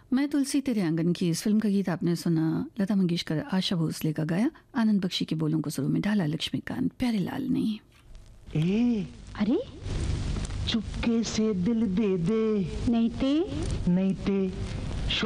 मैं तुलसी तेरे आंगन की इस फिल्म का गीत आपने सुना। लता मंगेशकर, आशा भोसले का गाया, आनंद बख्शी के बोलों को सुरों में ढाला लक्ष्मीकांत प्यारेलाल ने। ए अरे चुपके से दिल दे दे, नहीं ते नहीं ते